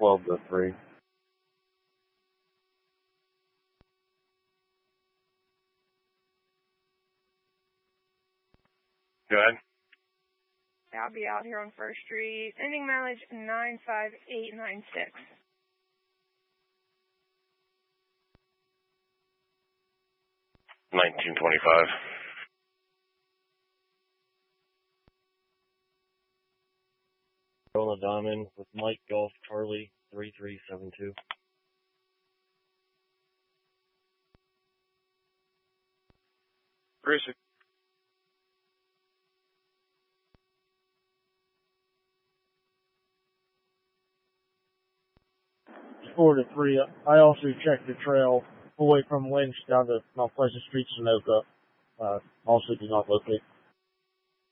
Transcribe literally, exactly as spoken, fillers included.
twelve to three. Go ahead. I'll be out here on First Street. Ending mileage nine five eight nine six. nineteen twenty-five. Rolla Diamond with Mike Golf Charlie three three seven two. Bruce. Four to three. I also checked the trail away from Lynch down to Mount Pleasant Street, Sunoco. Uh, also did not locate.